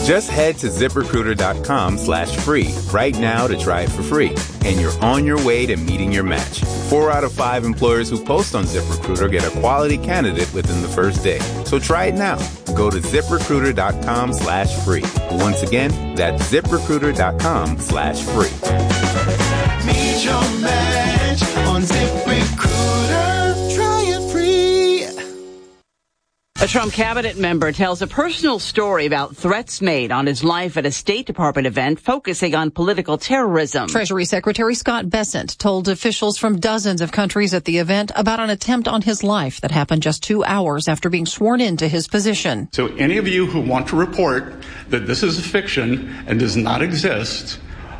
Just head to ZipRecruiter.com/free right now to try it for free. And you're on your way to meeting your match. 4 out of 5 employers who post on ZipRecruiter get a quality candidate within the first day. So try it now. Go to ZipRecruiter.com/free. Once again, that's ZipRecruiter.com/free. Meet your match on ZipRecruiter. Try it free. A Trump cabinet member tells a personal story about threats made on his life at a State Department event focusing on political terrorism. Treasury Secretary Scott Bessent told officials from dozens of countries at the event about an attempt on his life that happened just 2 hours after being sworn into his position. So any of you who want to report that this is a fiction and does not exist,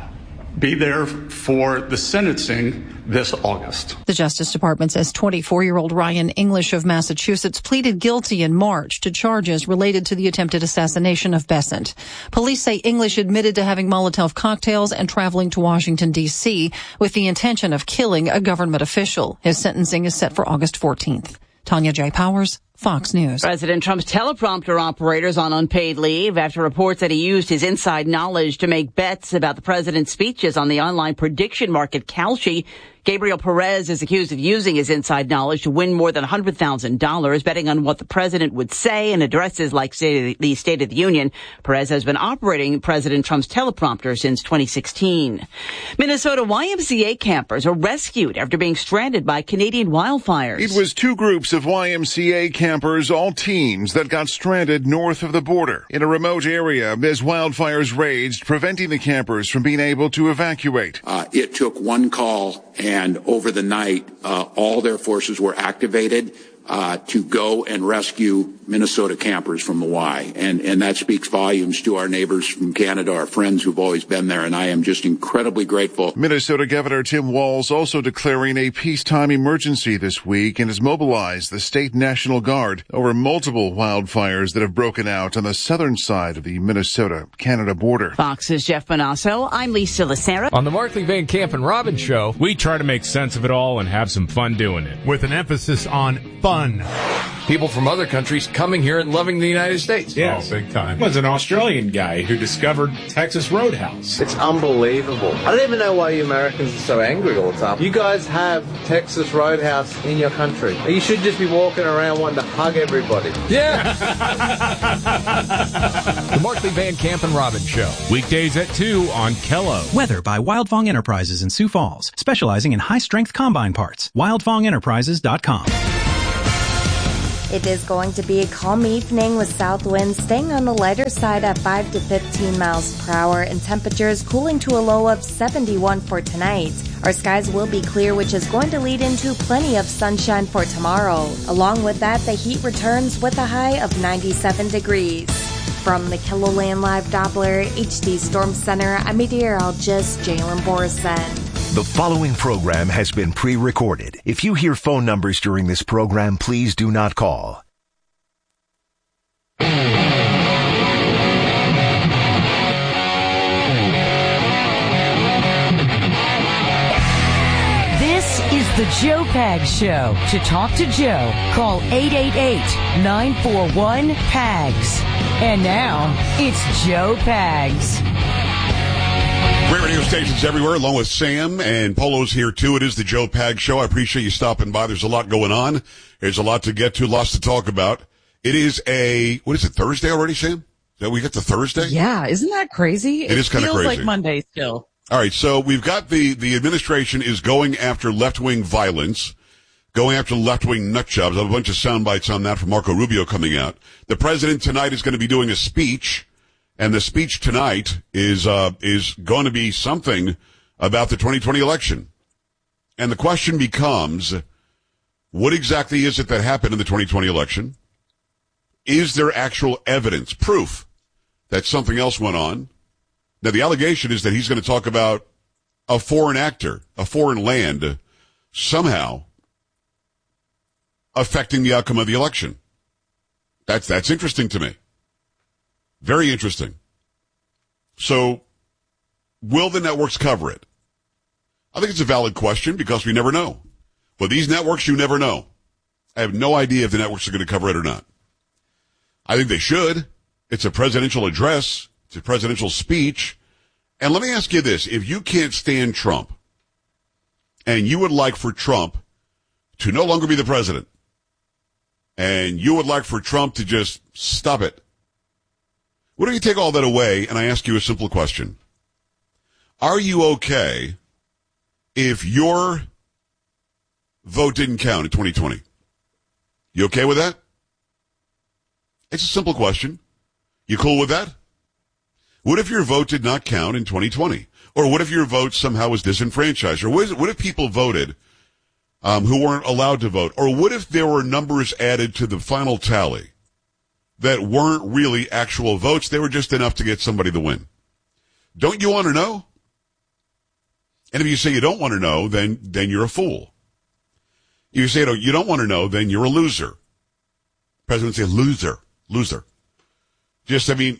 be there for the sentencing this August. The Justice Department says 24-year-old Ryan English of Massachusetts pleaded guilty in March to charges related to the attempted assassination of Bessent. Police say English admitted to having Molotov cocktails and traveling to Washington, D.C. with the intention of killing a government official. His sentencing is set for August 14th. Tanya J. Powers, Fox News. President Trump's teleprompter operator's on unpaid leave after reports that he used his inside knowledge to make bets about the president's speeches on the online prediction market Kalshi. Gabriel Perez is accused of using his inside knowledge to win more than $100,000, betting on what the president would say in addresses like the State of the Union. Perez has been operating President Trump's teleprompter since 2016. Minnesota YMCA campers are rescued after being stranded by Canadian wildfires. It was 2 groups of YMCA campers, all teens, that got stranded north of the border in a remote area as wildfires raged, preventing the campers from being able to evacuate. It took one call, and over the night, all their forces were activated to go and rescue Minnesota campers from the Y. And that speaks volumes to our neighbors from Canada, our friends who've always been there, and I am just incredibly grateful. Minnesota Governor Tim Walz also declaring a peacetime emergency this week and has mobilized the state National Guard over multiple wildfires that have broken out on the southern side of the Minnesota-Canada border. Fox's Jeff Bonasso. I'm Lisa Lacera. On the Markley Van Camp and Robbins Show, we try to make sense of it all and have some fun doing it, with an emphasis on fun. People from other countries coming here and loving the United States. Yes. Oh, big time. It was an Australian guy who discovered Texas Roadhouse. It's unbelievable. I don't even know why you Americans are so angry all the time. You guys have Texas Roadhouse in your country. You should just be walking around wanting to hug everybody. Yeah. The Markley Van Camp and Robbins Show. Weekdays at 2 on Kello. Weather by Wildfong Enterprises in Sioux Falls, specializing in high-strength combine parts. WildFongEnterprises.com. It is going to be a calm evening with south winds staying on the lighter side at 5 to 15 miles per hour and temperatures cooling to a low of 71 for tonight. Our skies will be clear, which is going to lead into plenty of sunshine for tomorrow. Along with that, the heat returns with a high of 97 degrees. From the KELOLAND Live Doppler HD Storm Center, I'm meteorologist Jalen Borison. The following program has been pre-recorded. If you hear phone numbers during this program, please do not call. This is the Joe Pags Show. To talk to Joe, call 888-941-PAGS. And now, it's Joe Pags. Great radio stations everywhere, along with Sam, and Polo's here too. It is the Joe Pags Show. I appreciate you stopping by. There's a lot going on. There's a lot to get to, lots to talk about. It is Thursday already, Sam? Is that we get to Thursday? Yeah, isn't that crazy? It is kind of crazy. Feels like Monday still. All right, so we've got the administration is going after left-wing violence, going after left-wing nut jobs. I have a bunch of sound bites on that from Marco Rubio coming out. The president tonight is going to be doing a speech. And the speech tonight is going to be something about the 2020 election. And the question becomes, what exactly is it that happened in the 2020 election? Is there actual evidence, proof, that something else went on? Now, the allegation is that he's going to talk about a foreign actor, a foreign land, somehow affecting the outcome of the election. That's interesting to me. Very interesting. So, will the networks cover it? I think it's a valid question because we never know. With these networks, you never know. I have no idea if the networks are going to cover it or not. I think they should. It's a presidential address. It's a presidential speech. And let me ask you this. If you can't stand Trump and you would like for Trump to no longer be the president and you would like for Trump to just stop it, what if you take all that away and I ask you a simple question? Are you okay if your vote didn't count in 2020? You okay with that? It's a simple question. You cool with that? What if your vote did not count in 2020? Or what if your vote somehow was disenfranchised? Or what if people voted who weren't allowed to vote? Or what if there were numbers added to the final tally that weren't really actual votes? They were just enough to get somebody the win. Don't you want to know? And if you say you don't want to know, then you're a fool. If you say you don't want to know, then you're a loser. President say loser. Just, I mean,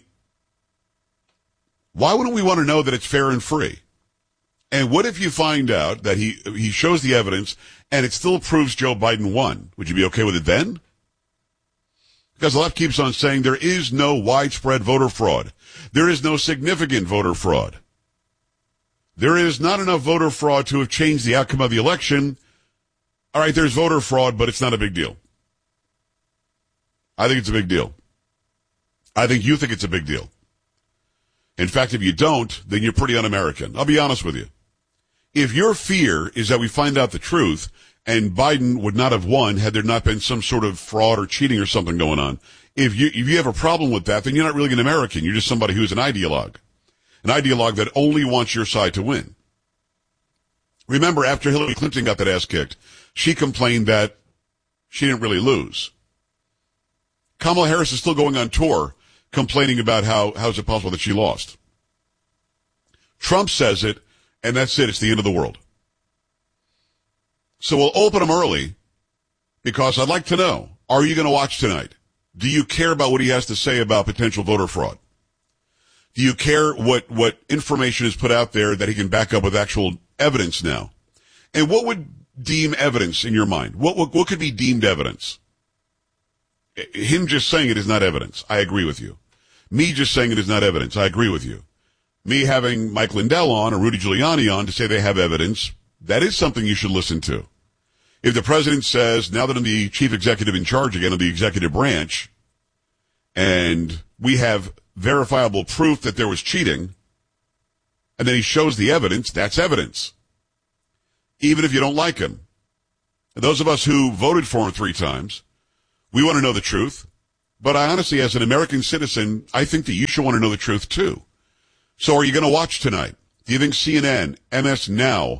why wouldn't we want to know that it's fair and free? And what if you find out that he shows the evidence and it still proves Joe Biden won? Would you be okay with it then? Because the left keeps on saying there is no widespread voter fraud. There is no significant voter fraud. There is not enough voter fraud to have changed the outcome of the election. All right, there's voter fraud, but it's not a big deal. I think it's a big deal. I think you think it's a big deal. In fact, if you don't, then you're pretty un-American. I'll be honest with you. If your fear is that we find out the truth and Biden would not have won had there not been some sort of fraud or cheating or something going on, if you have a problem with that, then you're not really an American. You're just somebody who's an ideologue that only wants your side to win. Remember, after Hillary Clinton got that ass kicked, she complained that she didn't really lose. Kamala Harris is still going on tour complaining about how is it possible that she lost. Trump says it, and that's it. It's the end of the world. So we'll open them early because I'd like to know, are you going to watch tonight? Do you care about what he has to say about potential voter fraud? Do you care what information is put out there that he can back up with actual evidence now? And what would deem evidence in your mind? What could be deemed evidence? Him just saying it is not evidence. I agree with you. Me just saying it is not evidence. I agree with you. Me having Mike Lindell on or Rudy Giuliani on to say they have evidence, that is something you should listen to. If the president says, now that I'm the chief executive in charge again of the executive branch, and we have verifiable proof that there was cheating, and then he shows the evidence, that's evidence. Even if you don't like him. And those of us who voted for him 3 times, we want to know the truth. But I honestly, as an American citizen, I think that you should want to know the truth too. So are you going to watch tonight? Do you think CNN, MS Now,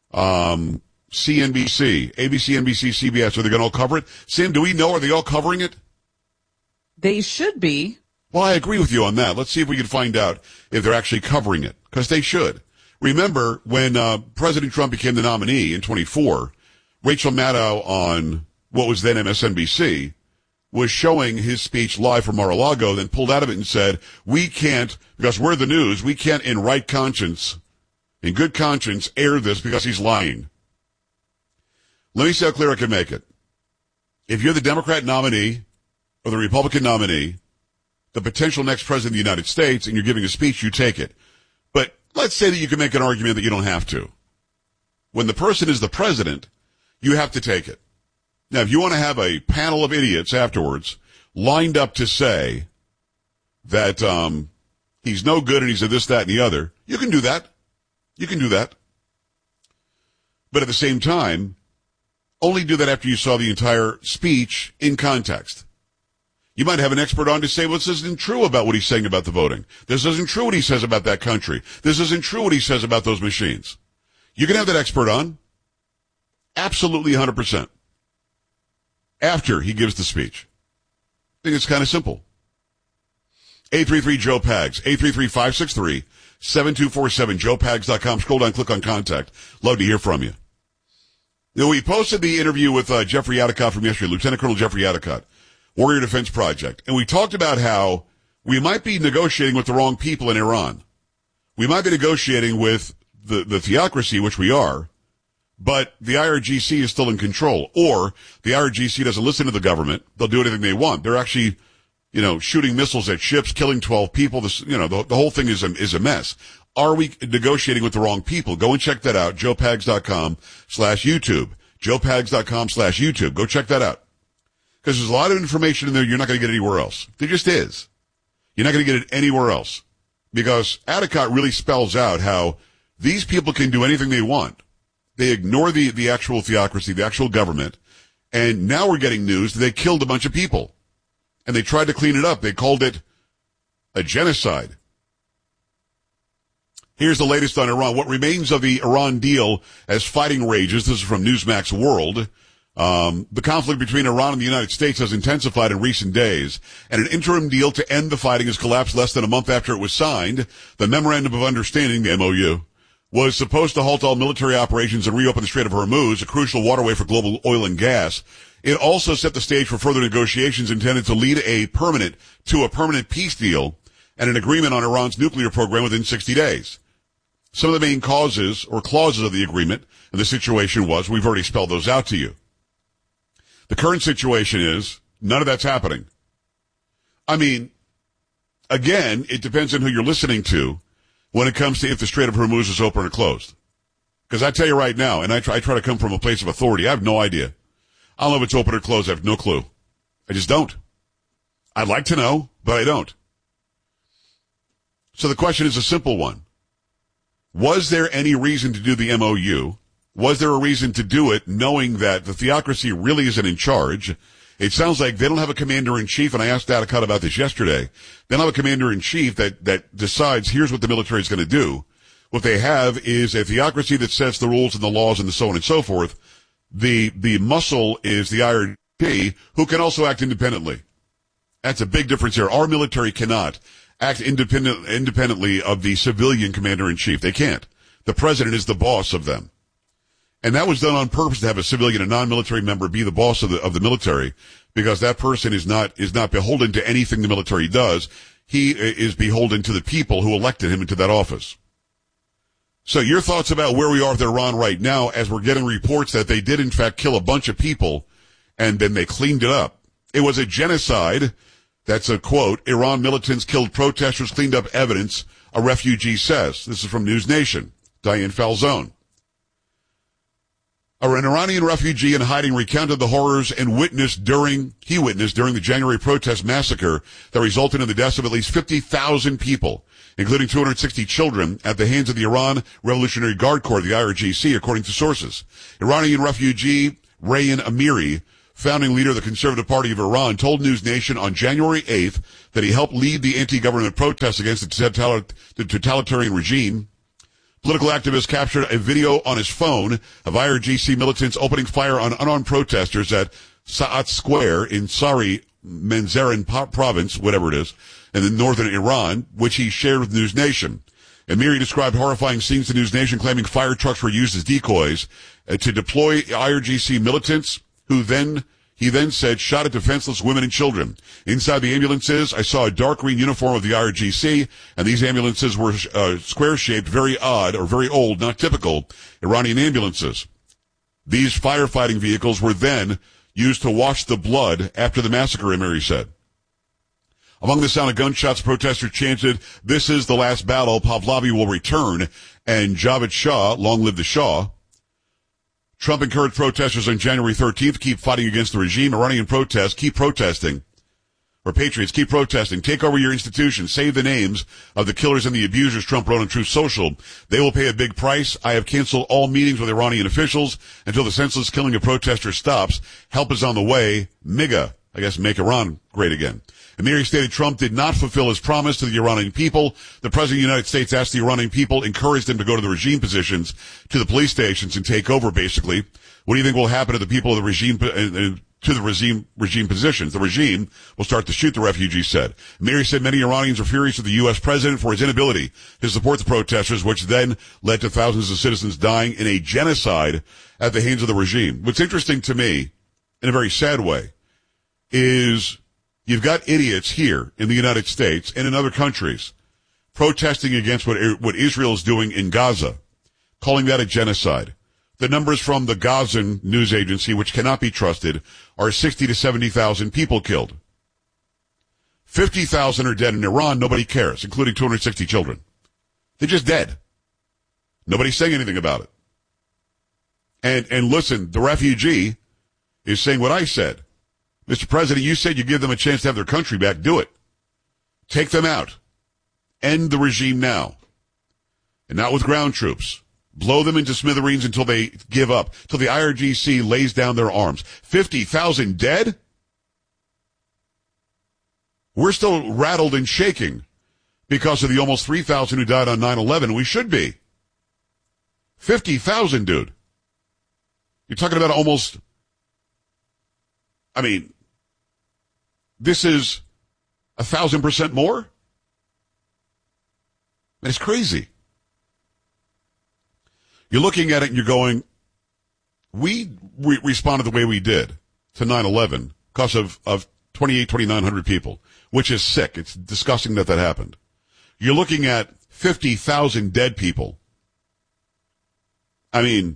CNBC, ABC, NBC, CBS, are they going to all cover it? Sam, do we know, are they all covering it? They should be. Well, I agree with you on that. Let's see if we can find out if they're actually covering it, because they should. Remember, when President Trump became the nominee in 24, Rachel Maddow on what was then MSNBC was showing his speech live from Mar-a-Lago, then pulled out of it and said, we can't, because we're the news, we can't in right conscience, in good conscience, air this because he's lying. Let me see how clear I can make it. If you're the Democrat nominee or the Republican nominee, the potential next president of the United States, and you're giving a speech, you take it. But let's say that you can make an argument that you don't have to. When the person is the president, you have to take it. Now, if you want to have a panel of idiots afterwards lined up to say that he's no good and he's a this, that, and the other, you can do that. You can do that. But at the same time, only do that after you saw the entire speech in context. You might have an expert on to say, well, this isn't true about what he's saying about the voting. This isn't true what he says about that country. This isn't true what he says about those machines. You can have that expert on. Absolutely 100%. After he gives the speech. I think it's kind of simple. 833-JOE-PAGS, 833-563-7247, joepags.com. Scroll down, click on contact. Love to hear from you. Now, we posted the interview with Jeffrey Adicott from yesterday, Lieutenant Colonel Jeffrey Adicott, Warrior Defense Project. And we talked about how we might be negotiating with the wrong people in Iran. We might be negotiating with the theocracy, which we are, but the IRGC is still in control. Or the IRGC doesn't listen to the government. They'll do anything they want. They're actually shooting missiles at ships, killing 12 people. The whole thing is a mess. Are we negotiating with the wrong people? Go and check that out. JoePags.com/YouTube. JoePags.com/YouTube. Go check that out. Because there's a lot of information in there you're not going to get anywhere else. There just is. You're not going to get it anywhere else. Because Adicott really spells out how these people can do anything they want. They ignore the actual theocracy, the actual government. And now we're getting news that they killed a bunch of people. And they tried to clean it up. They called it a genocide. Here's the latest on Iran. What remains of the Iran deal as fighting rages. This is from Newsmax World. The conflict between Iran and the United States has intensified in recent days, and an interim deal to end the fighting has collapsed less than a month after it was signed. The Memorandum of Understanding, the MOU, was supposed to halt all military operations and reopen the Strait of Hormuz, a crucial waterway for global oil and gas. It also set the stage for further negotiations intended to lead to a permanent peace deal and an agreement on Iran's nuclear program within 60 days. Some of the main causes or clauses of the agreement and the situation was, we've already spelled those out to you. The current situation is none of that's happening. I mean, again, it depends on who you're listening to when it comes to if the Strait of Hormuz is open or closed. Because I tell you right now, and I try to come from a place of authority, I have no idea. I don't know if it's open or closed. I have no clue. I just don't. I'd like to know, but I don't. So the question is a simple one. Was there any reason to do the MOU? Was there a reason to do it knowing that the theocracy really isn't in charge? It sounds like they don't have a commander-in-chief, and I asked Adicott about this yesterday. They don't have a commander-in-chief that decides here's what the military is going to do. What they have is a theocracy that sets the rules and the laws and so on and so forth. The muscle is the IRGC, who can also act independently. That's a big difference here. Our military cannot act independently of the civilian commander-in-chief. They can't. The president is the boss of them. And that was done on purpose to have a civilian, a non-military member, be the boss of the military, because that person is not beholden to anything the military does. He is beholden to the people who elected him into that office. So your thoughts about where we are with Iran right now, as we're getting reports that they did in fact kill a bunch of people, and then they cleaned it up. It was a genocide. That's a quote. Iran militants killed protesters, cleaned up evidence, a refugee says. This is from News Nation. Diane Falzone. An Iranian refugee in hiding recounted the horrors and witnessed during the January protest massacre that resulted in the deaths of at least 50,000 people, including 260 children, at the hands of the Iran Revolutionary Guard Corps, the IRGC, according to sources. Iranian refugee Rayan Amiri, founding leader of the Conservative Party of Iran, told News Nation on January 8th that he helped lead the anti-government protests against the totalitarian regime. Political activists captured a video on his phone of IRGC militants opening fire on unarmed protesters at Sa'at Square in Sari Manzaran province, whatever it is, in the northern Iran, which he shared with News Nation. Amiri described horrifying scenes to News Nation, claiming fire trucks were used as decoys to deploy IRGC militants, he then said shot at defenseless women and children. Inside the ambulances, I saw a dark green uniform of the IRGC, and these ambulances were square-shaped, very odd, or very old, not typical Iranian ambulances. These firefighting vehicles were then used to wash the blood after the massacre, Amiri said. Among the sound of gunshots, protesters chanted, "This is the last battle, Pahlavi will return," and Javed Shah, long live the Shah. Trump encouraged protesters on January 13th to keep fighting against the regime. Iranian protests, keep protesting. Or patriots, keep protesting. Take over your institutions. Save the names of the killers and the abusers, Trump wrote on Truth Social. They will pay a big price. I have canceled all meetings with Iranian officials until the senseless killing of protesters stops. Help is on the way. MIGA, I guess make Iran great again. Amiri stated Trump did not fulfill his promise to the Iranian people. The President of the United States asked the Iranian people, encouraged them to go to the regime positions, to the police stations and take over, basically. What do you think will happen to the people of the regime, to the regime positions? The regime will start to shoot, the refugee said. Amiri said many Iranians are furious with the U.S. president for his inability to support the protesters, which then led to thousands of citizens dying in a genocide at the hands of the regime. What's interesting to me, in a very sad way, is you've got idiots here in the United States and in other countries protesting against what Israel is doing in Gaza, calling that a genocide. The numbers from the Gazan news agency, which cannot be trusted, are 60 to 70,000 people killed. 50,000 are dead in Iran. Nobody cares, including 260 children. They're just dead. Nobody's saying anything about it. And listen, the refugee is saying what I said. Mr. President, you said you give them a chance to have their country back. Do it. Take them out. End the regime now. And not with ground troops. Blow them into smithereens until they give up, till the IRGC lays down their arms. 50,000 dead? We're still rattled and shaking because of the almost 3,000 who died on 9/11. We should be. 50,000, dude. You're talking about almost, I mean, this is 1,000% more? And it's crazy. You're looking at it and you're going, we responded the way we did to 9/11 because of 2,900 people, which is sick. It's disgusting that happened. You're looking at 50,000 dead people. I mean,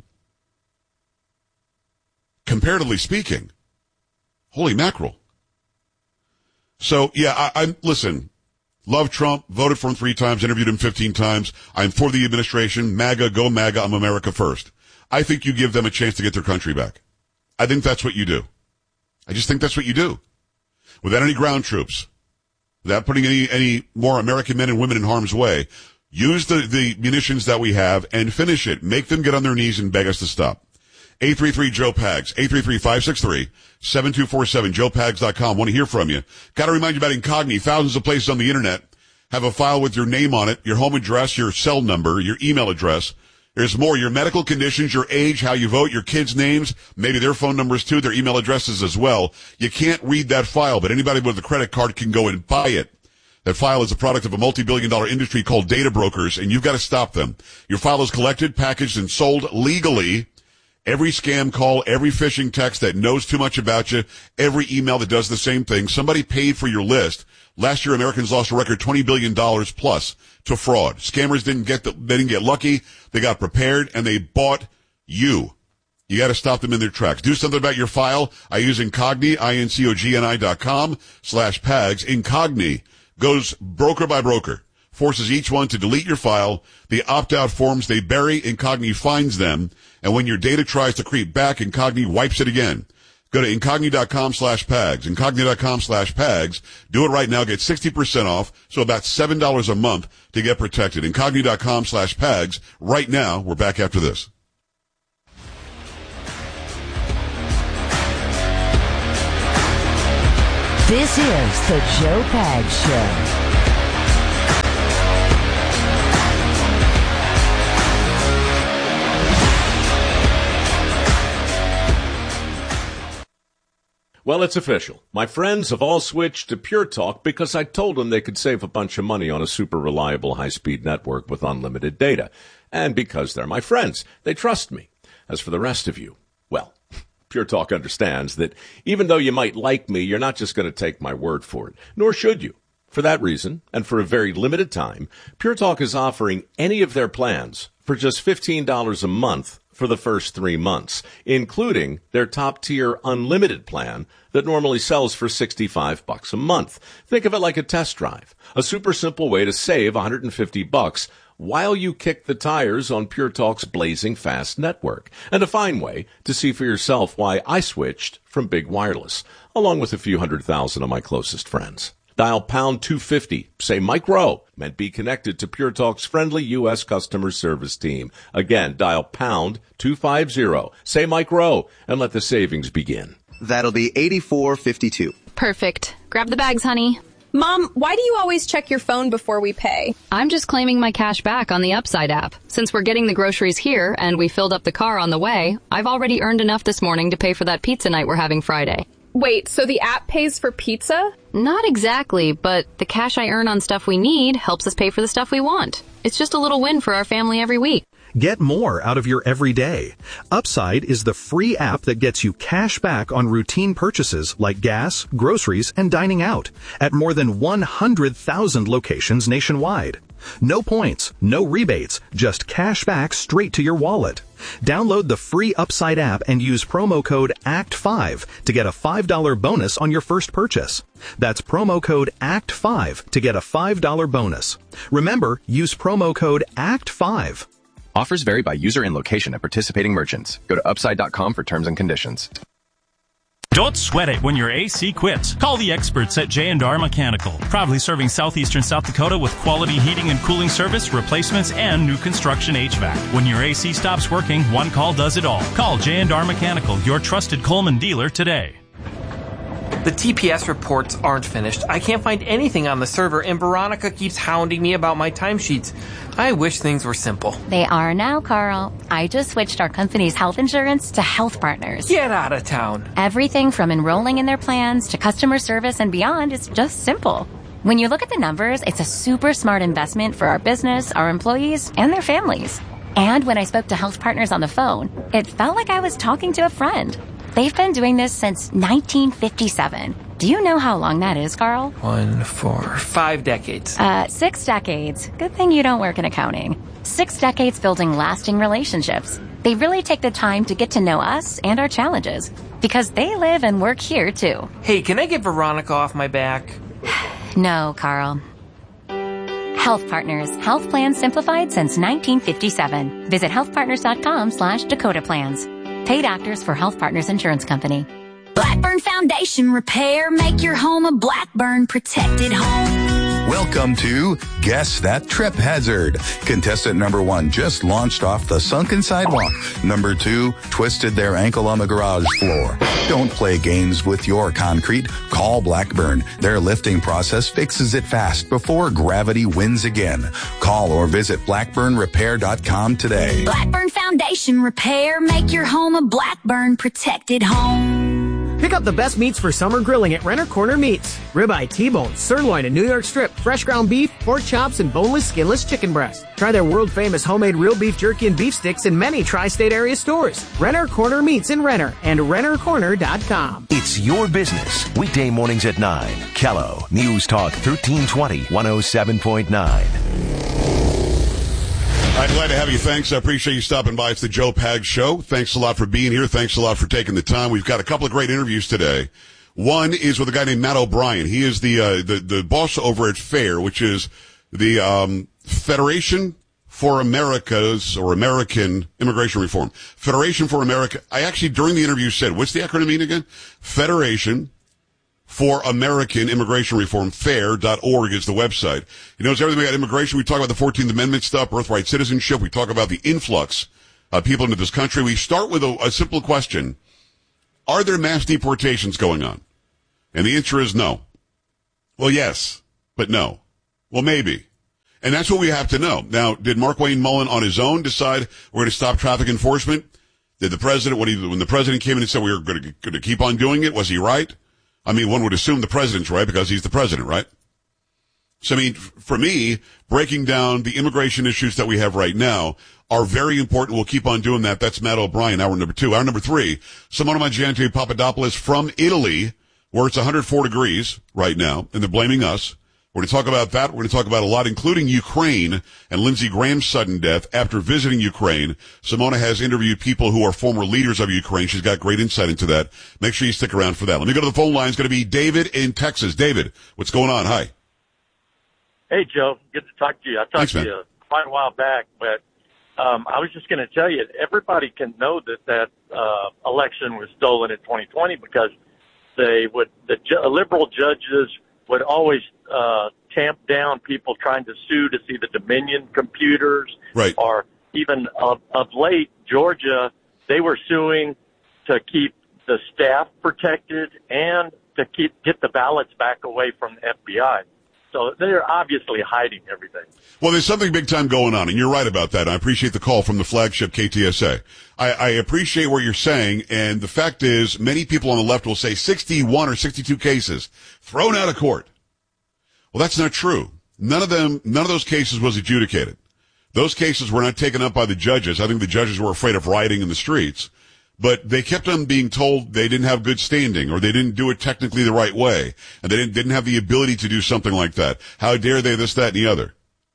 comparatively speaking, holy mackerel. So, yeah, I'm listen, love Trump, voted for him 3 times, interviewed him 15 times. I'm for the administration. MAGA, go MAGA, I'm America first. I think you give them a chance to get their country back. I think that's what you do. I just think that's what you do. Without any ground troops, without putting any more American men and women in harm's way, use the munitions that we have and finish it. Make them get on their knees and beg us to stop. 833-JOE-PAGS, 833-563-7247, joepags.com. Want to hear from you. Got to remind you about Incogni. Thousands of places on the internet have a file with your name on it, your home address, your cell number, your email address. There's more, your medical conditions, your age, how you vote, your kids' names, maybe their phone numbers too, their email addresses as well. You can't read that file, but anybody with a credit card can go and buy it. That file is a product of a multi-billion-dollar industry called data brokers, and you've got to stop them. Your file is collected, packaged, and sold legally. Every scam call, every phishing text that knows too much about you, every email that does the same thing, somebody paid for your list. Last year, Americans lost a record $20 billion plus to fraud. Scammers didn't get lucky. They got prepared and they bought you. You got to stop them in their tracks. Do something about your file. I use Incogni, incogni.com/PAGS. Incogni goes broker by broker, forces each one to delete your file. The opt-out forms they bury, Incogni finds them. And when your data tries to creep back, Incogni wipes it again. Go to incogni.com/PAGS, incogni.com/PAGS. Do it right now. Get 60% off, so about $7 a month to get protected. Incogni.com/PAGS. Right now, we're back after this. This is the Joe Pags Show. Well, it's official. My friends have all switched to Pure Talk because I told them they could save a bunch of money on a super reliable high-speed network with unlimited data. And because they're my friends, they trust me. As for the rest of you, well, Pure Talk understands that even though you might like me, you're not just going to take my word for it, nor should you. For that reason, and for a very limited time, Pure Talk is offering any of their plans for just $15 a month for the first 3 months, including their top-tier unlimited plan that normally sells for $65 a month. Think of it like a test drive, a super simple way to save $150 while you kick the tires on Pure Talk's blazing fast network, and a fine way to see for yourself why I switched from big wireless, along with a few 100,000 of my closest friends. Dial pound 250, say Mike Rowe, and be connected to Pure Talk's friendly U.S. customer service team. Again, dial pound 250, say Mike Rowe, and let the savings begin. That'll be $84.52. Perfect. Grab the bags, honey. Mom, why do you always check your phone before we pay? I'm just claiming my cash back on the Upside app. Since we're getting the groceries here and we filled up the car on the way, I've already earned enough this morning to pay for that pizza night we're having Friday. Wait, so the app pays for pizza? Not exactly, but the cash I earn on stuff we need helps us pay for the stuff we want. It's just a little win for our family every week. Get more out of your everyday. Upside is the free app that gets you cash back on routine purchases like gas, groceries, and dining out at more than 100,000 locations nationwide. No points, no rebates, just cash back straight to your wallet. Download the free Upside app and use promo code ACT5 to get a $5 bonus on your first purchase. That's promo code ACT5 to get a $5 bonus. Remember, use promo code ACT5. Offers vary by user and location at participating merchants. Go to upside.com for terms and conditions. Don't sweat it when your AC quits. Call the experts at J&R Mechanical, proudly serving southeastern South Dakota with quality heating and cooling service, replacements, and new construction HVAC. When your AC stops working, one call does it all. Call J&R Mechanical, your trusted Coleman dealer today. The TPS reports aren't finished. I can't find anything on the server, and Veronica keeps hounding me about my timesheets. I wish things were simple. They are now, Carl. I just switched our company's health insurance to Health Partners. Get out of town. Everything from enrolling in their plans to customer service and beyond is just simple. When you look at the numbers, it's a super smart investment for our business, our employees, and their families. And when I spoke to Health Partners on the phone, it felt like I was talking to a friend. They've been doing this since 1957. Do you know how long that is, Carl? 1, 4, 5 decades. 6 decades. Good thing you don't work in accounting. 6 decades building lasting relationships. They really take the time to get to know us and our challenges because they live and work here too. Hey, can I get Veronica off my back? No, Carl. Health Partners. Health plans simplified since 1957. Visit healthpartners.com/Dakota Plans. Paid actors for Health Partners Insurance Company. Blackburn Foundation Repair. Make your home a Blackburn protected home. Welcome to Guess That Trip Hazard. Contestant number 1 just launched off the sunken sidewalk. Number 2 twisted their ankle on the garage floor. Don't play games with your concrete. Call Blackburn. Their lifting process fixes it fast before gravity wins again. Call or visit blackburnrepair.com today. Blackburn Foundation Repair. Make your home a Blackburn protected home. Pick up the best meats for summer grilling at Renner Corner Meats. Ribeye, T-bone, sirloin, and New York strip, fresh ground beef, pork chops, and boneless, skinless chicken breast. Try their world-famous homemade real beef jerky and beef sticks in many tri-state area stores. Renner Corner Meats in Renner and RennerCorner.com. It's your business. Weekday mornings at 9. Kello, News Talk 1320, 107.9. I'm glad to have you. Thanks. I appreciate you stopping by. It's the Joe Pags Show. Thanks a lot for being here. Thanks a lot for taking the time. We've got a couple of great interviews today. One is with a guy named Matt O'Brien. He is the boss over at FAIR, which is the Federation for America's or American Immigration Reform. Federation for America. I actually, during the interview, said, what's the acronym mean again? Federation for American Immigration Reform. FAIR.org is the website. He knows everything about immigration. We talk about the 14th Amendment stuff, birthright citizenship. We talk about the influx of people into this country. We start with a simple question. Are there mass deportations going on? And the answer is no. Well, yes, but no. Well, maybe. And that's what we have to know. Now, did Markwayne Mullin on his own decide we're going to stop traffic enforcement? Did the president, when the president came in and said we were going to keep on doing it, was he right? I mean, one would assume the president's right because he's the president, right? So, I mean, for me, breaking down the immigration issues that we have right now are very important. We'll keep on doing that. That's Matt O'Brien, hour number 2. Hour number 3, Simona Mangiante Papadopoulos from Italy, where it's 104 degrees right now, and they're blaming us. We're going to talk about that. We're going to talk about a lot, including Ukraine and Lindsey Graham's sudden death. After visiting Ukraine, Simona has interviewed people who are former leaders of Ukraine. She's got great insight into that. Make sure you stick around for that. Let me go to the phone line. It's going to be David in Texas. David, what's going on? Hi. Hey, Joe. Good to talk to you. I talked to you quite a while back, but I was just going to tell you, everybody can know that election was stolen in 2020 because liberal judges would always tamp down people trying to sue to see the Dominion computers. Right. Or even of late, Georgia, they were suing to keep the staff protected and to get the ballots back away from the FBI. So they're obviously hiding everything. Well, there's something big time going on, and you're right about that. I appreciate the call from the flagship KTSA. I appreciate what you're saying, and the fact is many people on the left will say 61 or 62 cases thrown out of court. Well, that's not true. None of those cases was adjudicated. Those cases were not taken up by the judges. I think the judges were afraid of rioting in the streets. But they kept on being told they didn't have good standing or they didn't do it technically the right way. And they didn't have the ability to do something like that. How dare they, this, that, and the other.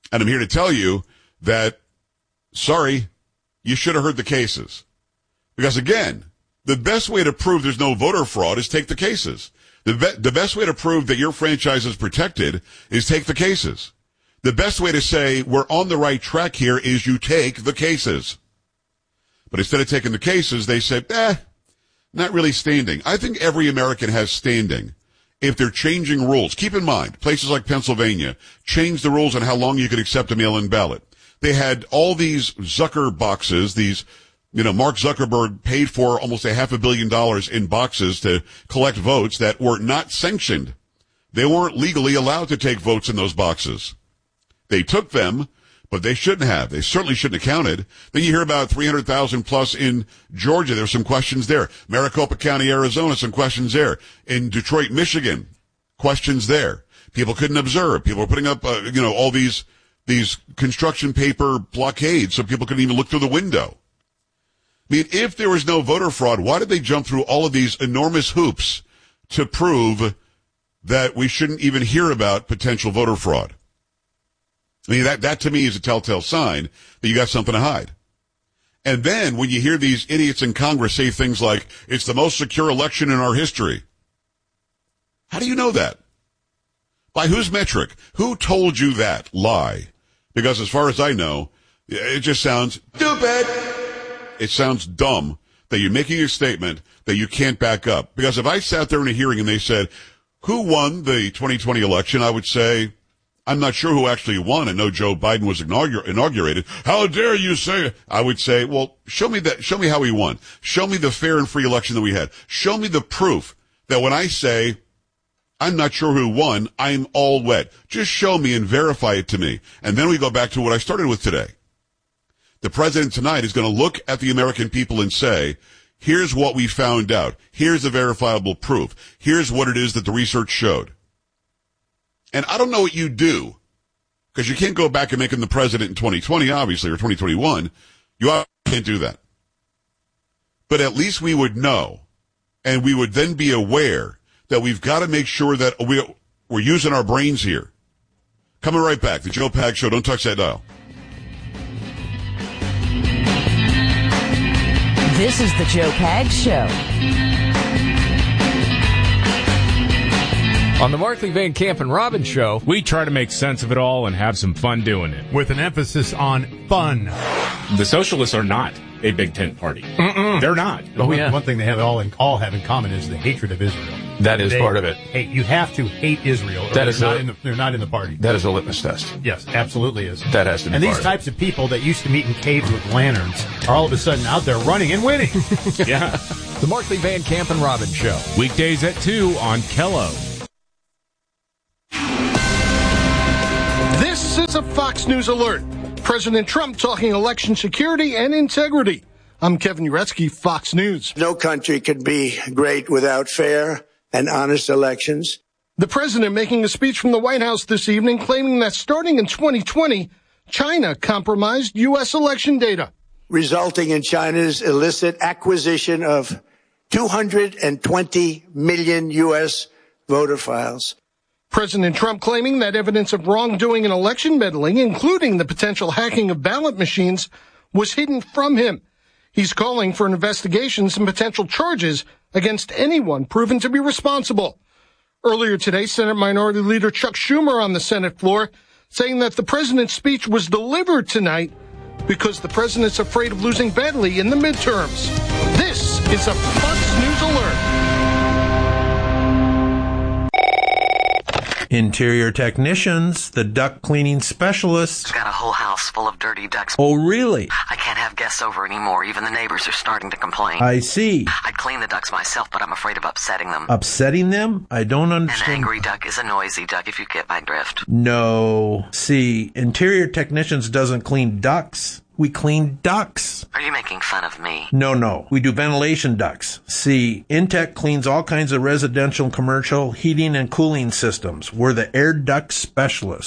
And I'm here to tell you that, sorry, you should have heard the cases. Because again, the best way to prove there's no voter fraud is take the cases. The best way to prove that your franchise is protected is take the cases. The best way to say we're on the right track here is you take the cases. But instead of taking the cases, they say, not really standing. I think every American has standing if they're changing rules. Keep in mind, places like Pennsylvania changed the rules on how long you could accept a mail-in ballot. They had all these Zucker boxes, Mark Zuckerberg paid for almost $500 million in boxes to collect votes that were not sanctioned. They weren't legally allowed to take votes in those boxes. They took them, but they shouldn't have. They certainly shouldn't have counted. Then you hear about 300,000 plus in Georgia. There's some questions there. Maricopa County, Arizona, some questions there. In Detroit, Michigan, questions there. People couldn't observe. People were putting up, all these construction paper blockades so people couldn't even look through the window. I mean, if there was no voter fraud, why did they jump through all of these enormous hoops to prove that we shouldn't even hear about potential voter fraud? I mean, that to me is a telltale sign that you got something to hide. And then when you hear these idiots in Congress say things like, it's the most secure election in our history. How do you know that? By whose metric? Who told you that lie? Because as far as I know, it just sounds stupid. It sounds dumb that you're making a statement that you can't back up. Because if I sat there in a hearing and they said, who won the 2020 election, I would say, I'm not sure who actually won. I know Joe Biden was inaugurated. How dare you say it? I would say, well, show me how he won. Show me the fair and free election that we had. Show me the proof that when I say, I'm not sure who won, I'm all wet. Just show me and verify it to me. And then we go back to what I started with today. The president tonight is going to look at the American people and say, here's what we found out. Here's the verifiable proof. Here's what it is that the research showed. And I don't know what you do, because you can't go back and make him the president in 2020, obviously, or 2021. You can't do that. But at least we would know, and we would then be aware that we've got to make sure that we're using our brains here. Coming right back. The Joe Pags Show. Don't touch that dial. This is the Joe Pags Show. On the Markley, Van Camp, and Robbins Show, we try to make sense of it all and have some fun doing it. With an emphasis on fun. The socialists are not a big tent party. They're not. One thing they all have in common is the hatred of Israel. That is part of it. You have to hate Israel, or they're not in the party. That is a litmus test. Yes, absolutely is. That has to be. And these types of people that used to meet in caves with lanterns are all of a sudden out there running and winning. Yeah. The Markley, Van Camp, and Robbins Show. Weekdays at 2 on Kello. This is a Fox News alert. President Trump talking election security and integrity. I'm Kevin Uretsky, Fox News. No country could be great without fair and honest elections. The president making a speech from the White House this evening claiming that starting in 2020, China compromised U.S. election data, resulting in China's illicit acquisition of 220 million U.S. voter files. President Trump claiming that evidence of wrongdoing in election meddling, including the potential hacking of ballot machines, was hidden from him. He's calling for investigations and potential charges against anyone proven to be responsible. Earlier today, Senate Minority Leader Chuck Schumer on the Senate floor saying that the president's speech was delivered tonight because the president's afraid of losing badly in the midterms. This is a Fox News Alert. Interior technicians, the duct cleaning specialists. I've got a whole house full of dirty ducts. Oh, really? I can't have guests over anymore. Even the neighbors are starting to complain. I see. I'd clean the ducts myself, but I'm afraid of upsetting them. Upsetting them? I don't understand. An angry duck is a noisy duck, if you get my drift. No. See, interior technicians doesn't clean ducts. We clean ducts. Are you making fun of me? No. We do ventilation ducts. See, Intech cleans all kinds of residential and commercial heating and cooling systems. We're the air duct specialists. Air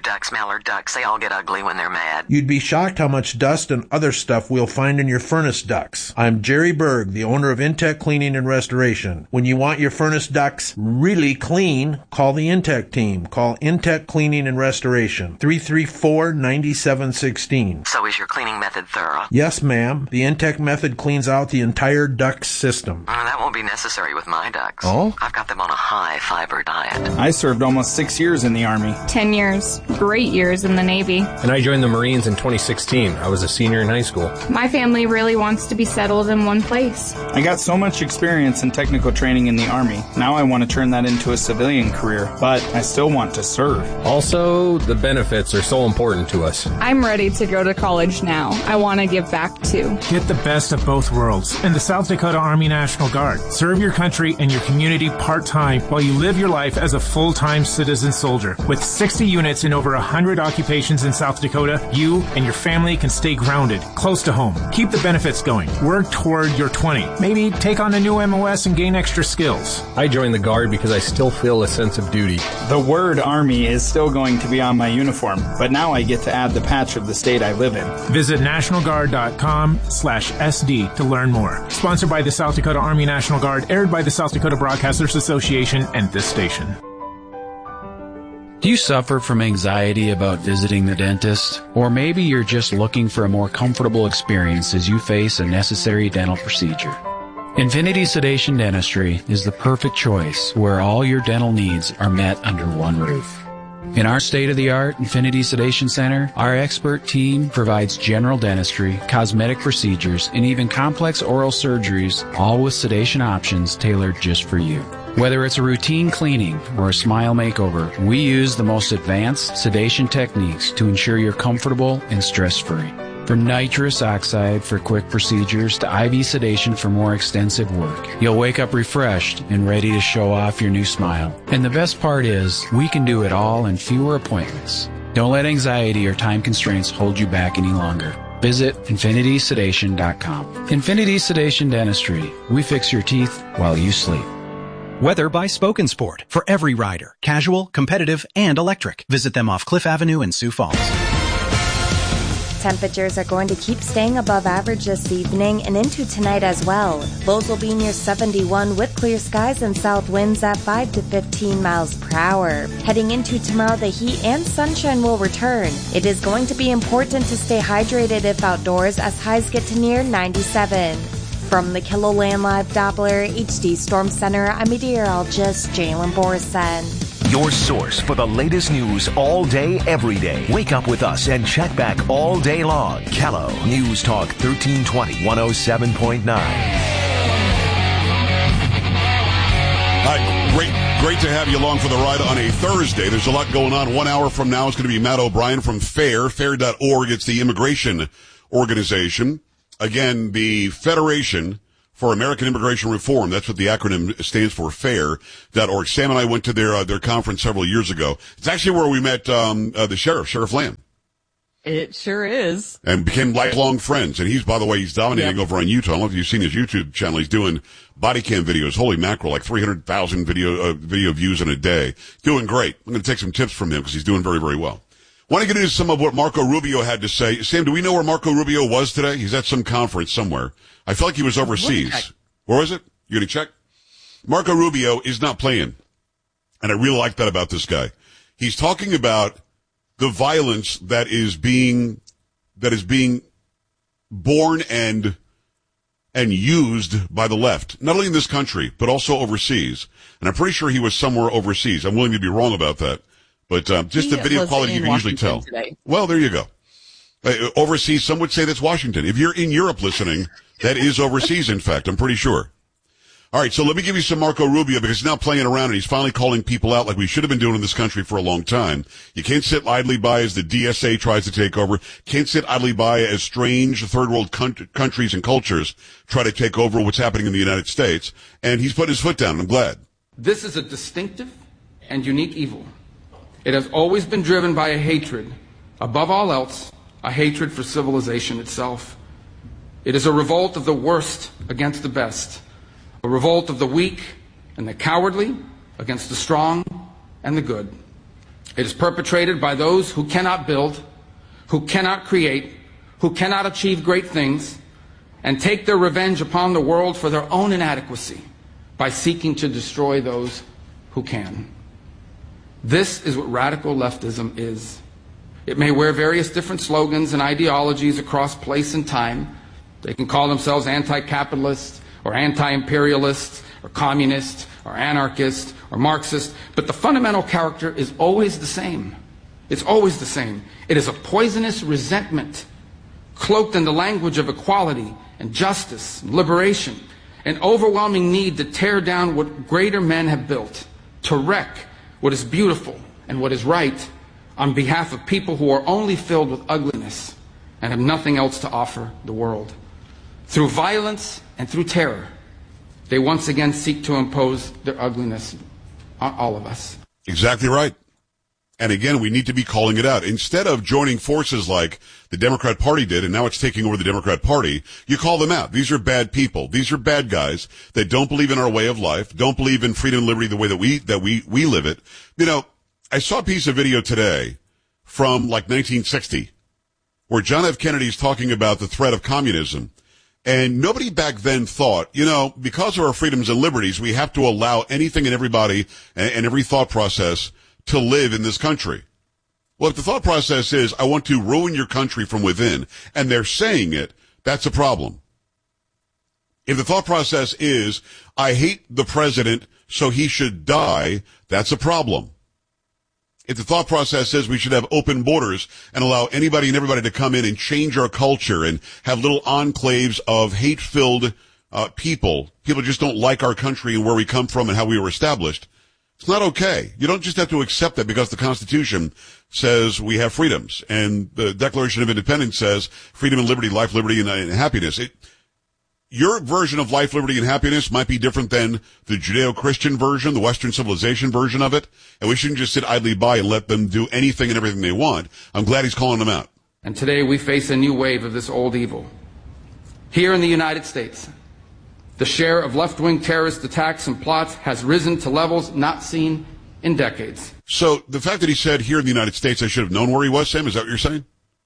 duck smeller ducks. They all get ugly when they're mad. You'd be shocked how much dust and other stuff we'll find in your furnace ducts. I'm Jerry Berg, the owner of Intech Cleaning and Restoration. When you want your furnace ducts really clean, call the Intech team. Call Intech Cleaning and Restoration, 334-9716. So is your cleaning method thorough? Yes, ma'am. The Intech method cleans out the entire duct system. That won't be necessary with my ducks. Oh? I've got them on a high fiber diet. I served almost 6 years in the Army. 10 years. Great years in the Navy. And I joined the Marines in 2016. I was a senior in high school. My family really wants to be settled in one place. I got so much experience and technical training in the Army. Now I want to turn that into a civilian career, but I still want to serve. Also, the benefits are so important to us. I'm ready to go to college now. I want to give back too. Get the best of both worlds in the South Dakota Army National Guard. Serve your country and your community part-time while you live your life as a full-time citizen soldier. With 60 units in over 100 occupations in South Dakota, you and your family can stay grounded, close to home. Keep the benefits going. Work toward your 20. Maybe take on a new MOS and gain extra skills. I joined the Guard because I still feel a sense of duty. The word Army is still going to be on my uniform, but now I get to add the patch of the state I live in. Visit nationalguard.com/SD to learn more. Sponsored by the South Dakota Army National Guard, aired by the South Dakota Broadcasters Association and this station. Do you suffer from anxiety about visiting the dentist? Or maybe you're just looking for a more comfortable experience as you face a necessary dental procedure? Infinity Sedation Dentistry is the perfect choice where all your dental needs are met under one roof. In our state-of-the-art Infinity Sedation Center, our expert team provides general dentistry, cosmetic procedures, and even complex oral surgeries, all with sedation options tailored just for you. Whether it's a routine cleaning or a smile makeover, we use the most advanced sedation techniques to ensure you're comfortable and stress-free. From nitrous oxide for quick procedures to IV sedation for more extensive work, you'll wake up refreshed and ready to show off your new smile. And the best part is, we can do it all in fewer appointments. Don't let anxiety or time constraints hold you back any longer. Visit infinitysedation.com. Infinity Sedation Dentistry. We fix your teeth while you sleep. Weather by Spoken Sport. For every rider. Casual, competitive, and electric. Visit them off Cliff Avenue in Sioux Falls. Temperatures are going to keep staying above average this evening and into tonight as well. Lows will be near 71 with clear skies and south winds at 5 to 15 miles per hour. Heading into tomorrow, the heat and sunshine will return. It is going to be important to stay hydrated if outdoors as highs get to near 97. From the KiloLand Live Doppler HD Storm Center, I'm meteorologist Jalen Borson. Your source for the latest news all day, every day. Wake up with us and check back all day long. Kello News Talk 1320, 107.9. Hi, great to have you along for the ride on a Thursday. There's a lot going on. 1 hour from now is going to be Matt O'Brien from FAIR. FAIR.org. It's the immigration organization. Again, the Federation for American Immigration Reform. That's what the acronym stands for, FAIR.org. Sam and I went to their conference several years ago. It's actually where we met the Sheriff Lamb. It sure is. And became lifelong friends. And he's, by the way, he's dominating over on YouTube. I don't know if you've seen his YouTube channel. He's doing body cam videos. Holy mackerel, like 300,000 video views in a day. Doing great. I'm going to take some tips from him because he's doing very, very well. Want to get into some of what Marco Rubio had to say. Sam, do we know where Marco Rubio was today? He's at some conference somewhere. I feel like he was overseas. Where was it? You going to check? Marco Rubio is not playing. And I really like that about this guy. He's talking about the violence that is being born and used by the left, not only in this country, but also overseas. And I'm pretty sure he was somewhere overseas. I'm willing to be wrong about that. But just the video quality, you can usually tell. Today. Well, there you go. Overseas, some would say that's Washington. If you're in Europe listening, that is overseas, in fact. I'm pretty sure. All right, so let me give you some Marco Rubio because he's not playing around and he's finally calling people out like we should have been doing in this country for a long time. You can't sit idly by as the DSA tries to take over. Can't sit idly by as strange third world countries and cultures try to take over what's happening in the United States. And he's put his foot down, and I'm glad. This is a distinctive and unique evil. It has always been driven by a hatred, above all else, a hatred for civilization itself. It is a revolt of the worst against the best, a revolt of the weak and the cowardly against the strong and the good. It is perpetrated by those who cannot build, who cannot create, who cannot achieve great things, and take their revenge upon the world for their own inadequacy by seeking to destroy those who can. This is what radical leftism is. It may wear various different slogans and ideologies across place and time. They can call themselves anti-capitalist or anti-imperialist or communist or anarchist or Marxist, but the fundamental character is always the same. It's always the same. It is a poisonous resentment cloaked in the language of equality and justice and liberation, an overwhelming need to tear down what greater men have built, to wreck what is beautiful and what is right on behalf of people who are only filled with ugliness and have nothing else to offer the world. Through violence and through terror, they once again seek to impose their ugliness on all of us. Exactly right. And again, we need to be calling it out. Instead of joining forces like the Democrat Party did, and now it's taking over the Democrat Party, you call them out. These are bad people. These are bad guys that don't believe in our way of life, don't believe in freedom and liberty the way that we live it. You know, I saw a piece of video today from like 1960 where John F. Kennedy is talking about the threat of communism. And nobody back then thought, you know, because of our freedoms and liberties, we have to allow anything and everybody and every thought process to live in this country. Well, if the thought process is, I want to ruin your country from within, and they're saying it, that's a problem. If the thought process is, I hate the president, so he should die, that's a problem. If the thought process is we should have open borders and allow anybody and everybody to come in and change our culture and have little enclaves of hate-filled people just don't like our country and where we come from and how we were established, it's not okay. You don't just have to accept that because the Constitution says we have freedoms and the Declaration of Independence says freedom and liberty, life, liberty, and happiness. Your version of life, liberty, and happiness might be different than the Judeo-Christian version, the Western civilization version of it, and we shouldn't just sit idly by and let them do anything and everything they want. I'm glad he's calling them out. And today we face a new wave of this old evil. Here in the United States, the share of left-wing terrorist attacks and plots has risen to levels not seen in decades. So the fact that he said here in the United States, I should have known where he was, Sam, is that what you're saying?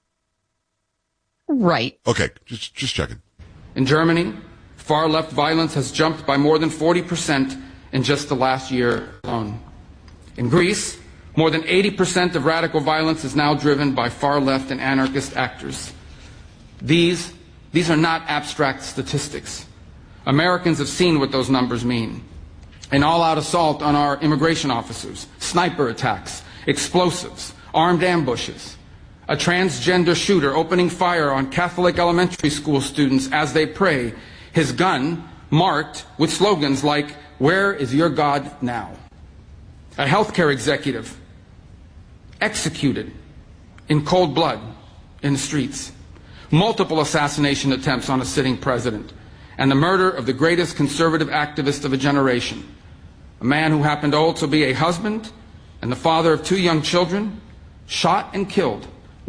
Right. Okay, just checking. In Germany, far-left violence has jumped by more than 40% in just the last year alone. In Greece, more than 80% of radical violence is now driven by far-left and anarchist actors. These are not abstract statistics. Americans have seen what those numbers mean. An all-out assault on our immigration officers, sniper attacks, explosives, armed ambushes, a transgender shooter opening fire on Catholic elementary school students as they pray, his gun marked with slogans like, "Where is your God now?" A healthcare executive executed in cold blood in the streets. Multiple assassination attempts on a sitting president. And the murder of the greatest conservative activist of a generation. A man who happened to also be a husband and the father of 2 young children, shot and killed